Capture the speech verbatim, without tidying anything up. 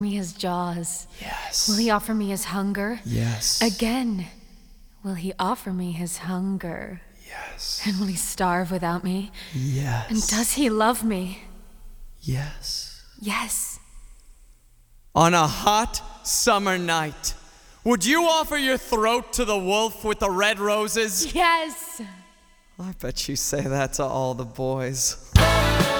me his jaws? Yes. Will he offer me his hunger? Yes. Again, will he offer me his hunger? Yes. And will he starve without me? Yes. And does he love me? Yes. Yes. On a hot summer night, would you offer your throat to the wolf with the red roses? Yes. I bet you say that to all the boys.